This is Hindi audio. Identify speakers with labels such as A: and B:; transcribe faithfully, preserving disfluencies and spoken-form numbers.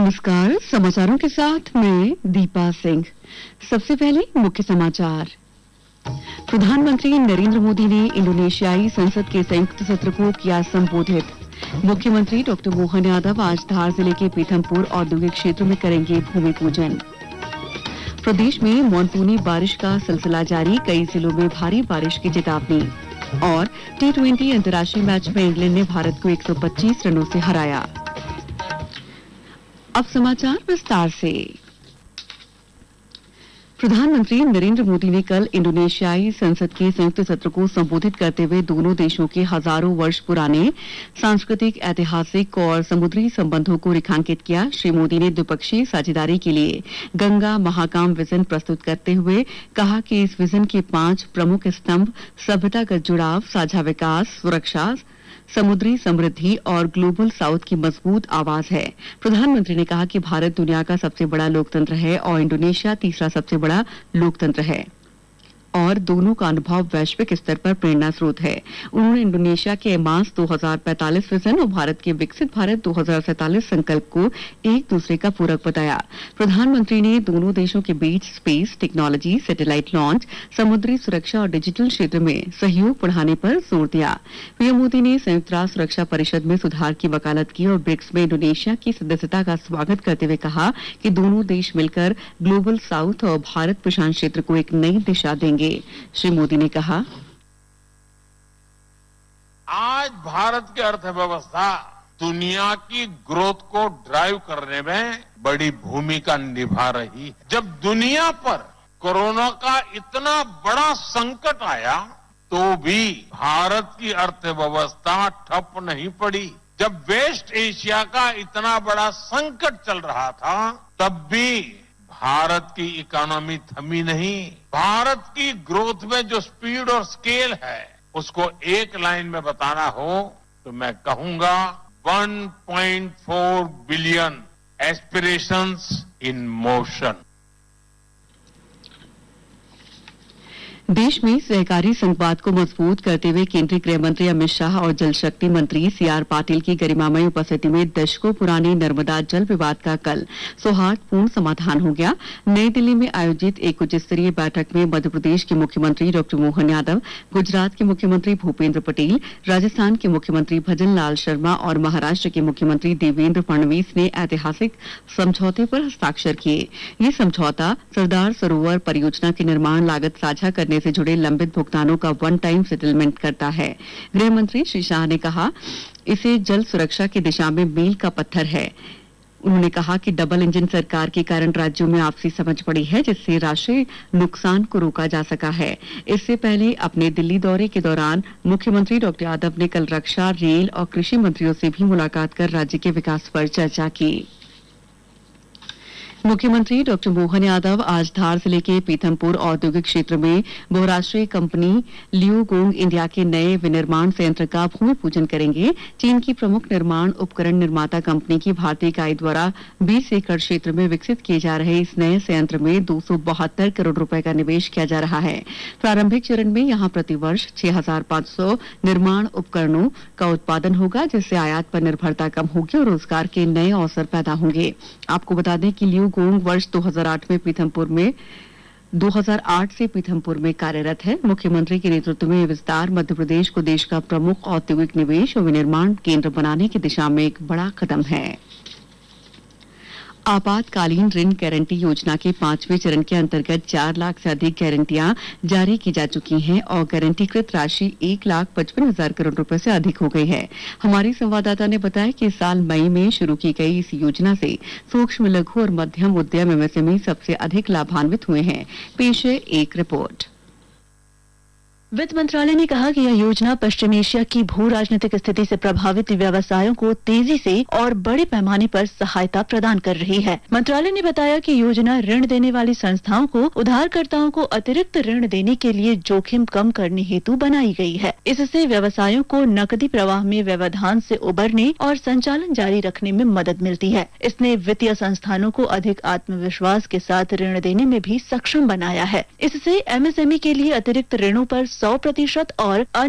A: नमस्कार, समाचारों के साथ मैं दीपा सिंह। सबसे पहले मुख्य समाचार। प्रधानमंत्री नरेंद्र मोदी ने इंडोनेशियाई संसद के संयुक्त सत्र को किया संबोधित। मुख्यमंत्री डॉक्टर मोहन यादव आज धार जिले के पीथमपुर औद्योगिक क्षेत्र में करेंगे भूमि पूजन। प्रदेश में मानसूनी बारिश का सिलसिला जारी, कई जिलों में भारी बारिश की चेतावनी। और टी ट्वेंटी अंतर्राष्ट्रीय मैच में इंग्लैंड ने भारत को एक सौ पच्चीस रनों से हराया। अब समाचार विस्तार से। प्रधानमंत्री नरेंद्र मोदी ने कल इंडोनेशियाई संसद के संयुक्त सत्र को संबोधित करते हुए दोनों देशों के हजारों वर्ष पुराने सांस्कृतिक, ऐतिहासिक और समुद्री संबंधों को रेखांकित किया। श्री मोदी ने द्विपक्षीय साझेदारी के लिए गंगा महाकाम विजन प्रस्तुत करते हुए कहा कि इस विजन के पांच प्रमुख स्तंभ सभ्यतागत जुड़ाव, साझा विकास, सुरक्षा, समुद्री समृद्धि और ग्लोबल साउथ की मजबूत आवाज है। प्रधानमंत्री ने कहा कि भारत दुनिया का सबसे बड़ा लोकतंत्र है और इंडोनेशिया तीसरा सबसे बड़ा लोकतंत्र है और दोनों का अनुभव वैश्विक स्तर पर प्रेरणा स्रोत है। उन्होंने इंडोनेशिया के मार्च दो हज़ार पैंतालीस विजन और भारत के विकसित भारत दो हज़ार सैंतालीस संकल्प को एक दूसरे का पूरक बताया। प्रधानमंत्री ने दोनों देशों के बीच स्पेस टेक्नोलॉजी, सैटेलाइट लॉन्च, समुद्री सुरक्षा और डिजिटल क्षेत्र में सहयोग बढ़ाने पर जोर दिया। पीएम मोदी ने संयुक्त राष्ट्र सुरक्षा परिषद में सुधार की वकालत की और ब्रिक्स में इंडोनेशिया की सदस्यता का स्वागत करते हुए कहा कि दोनों देश मिलकर ग्लोबल साउथ और भारत प्रशांत क्षेत्र को एक नई दिशा देंगे। श्री मोदी ने कहा,
B: आज भारत की अर्थव्यवस्था दुनिया की ग्रोथ को ड्राइव करने में बड़ी भूमिका निभा रही है। जब दुनिया पर कोरोना का इतना बड़ा संकट आया तो भी भारत की अर्थव्यवस्था ठप नहीं पड़ी। जब वेस्ट एशिया का इतना बड़ा संकट चल रहा था तब भी भारत की इकोनॉमी थमी नहीं। भारत की ग्रोथ में जो स्पीड और स्केल है उसको एक लाइन में बताना हो तो मैं कहूंगा एक पॉइंट चार बिलियन एस्पिरेशंस इन मोशन।
A: देश में सहकारी संघवाद को मजबूत करते हुए केंद्रीय गृह मंत्री अमित शाह और जल शक्ति मंत्री सी आर पाटिल की गरिमामय उपस्थिति में दशकों पुराने नर्मदा जल विवाद का कल सौहार्दपूर्ण समाधान हो गया। नई दिल्ली में आयोजित एक उच्च स्तरीय बैठक में मध्य प्रदेश के मुख्यमंत्री डॉक्टर मोहन यादव, गुजरात के मुख्यमंत्री भूपेंद्र पटेल, राजस्थान के मुख्यमंत्री भजन लाल शर्मा और महाराष्ट्र के मुख्यमंत्री देवेंद्र फडणवीस ने ऐतिहासिक समझौते पर हस्ताक्षर किए। ये समझौता सरदार सरोवर परियोजना की निर्माण लागत साझा करने से जुड़े लंबित भुगतानों का वन टाइम सेटलमेंट करता है। गृह मंत्री श्री शाह ने कहा, इसे जल सुरक्षा की दिशा में मील का पत्थर है। उन्होंने कहा कि डबल इंजन सरकार के कारण राज्यों में आपसी समझ पड़ी है, जिससे राष्ट्रीय नुकसान को रोका जा सका है। इससे पहले अपने दिल्ली दौरे के दौरान मुख्यमंत्री डॉक्टर यादव ने कल रक्षा, रेल और कृषि मंत्रियों से भी मुलाकात कर राज्य के विकास पर चर्चा की। मुख्यमंत्री डॉक्टर मोहन यादव आज धार जिले के पीथमपुर औद्योगिक क्षेत्र में बहुराष्ट्रीय कंपनी लियोगोंग इंडिया के नए विनिर्माण संयंत्र का भूमि पूजन करेंगे। चीन की प्रमुख निर्माण उपकरण निर्माता कंपनी की भारतीय इकाई द्वारा बीस एकड़ क्षेत्र में विकसित किए जा रहे इस नए संयंत्र में दो सौ बहत्तर करोड़ रुपए का निवेश किया जा रहा है। प्रारंभिक चरण में यहां प्रतिवर्ष छह हजार पांच सौ निर्माण उपकरणों का उत्पादन होगा, जिससे आयात पर निर्भरता कम होगी और रोजगार के नए अवसर पैदा होंगे। आपको बता दें कि लियो गोंग वर्ष दो हज़ार आठ में पीथमपुर में दो हज़ार आठ से पीथमपुर में कार्यरत है। मुख्यमंत्री के नेतृत्व में विस्तार मध्य प्रदेश को देश का प्रमुख औद्योगिक निवेश और विनिर्माण केंद्र बनाने की दिशा में एक बड़ा कदम है। आपातकालीन ऋण गारंटी योजना के पांचवें चरण के अंतर्गत चार लाख से अधिक गारंटियां जारी की जा चुकी हैं और गारंटीकृत राशि एक लाख पचपन हजार करोड़ रुपए से अधिक हो गई है। हमारी संवाददाता ने बताया कि इस साल मई में शुरू की गई इस योजना से सूक्ष्म, लघु और मध्यम उद्यम एमएसएमई सबसे अधिक लाभान्वित हुए हैं। पेश है एक रिपोर्ट।
C: वित्त मंत्रालय ने कहा कि यह योजना पश्चिम एशिया की भू राजनीतिक स्थिति से प्रभावित व्यवसायों को तेजी से और बड़े पैमाने पर सहायता प्रदान कर रही है। मंत्रालय ने बताया कि योजना ऋण देने वाली संस्थाओं को उधारकर्ताओं को अतिरिक्त ऋण देने के लिए जोखिम कम करने हेतु बनाई गई है। इससे व्यवसायों को नकदी प्रवाह में व्यवधान से उबरने और संचालन जारी रखने में मदद मिलती है। इसने वित्तीय संस्थानों को अधिक आत्मविश्वास के साथ ऋण देने में भी सक्षम बनाया है। इससे एमएसएमई के लिए अतिरिक्त ऋणों पर सौ प्रतिशत और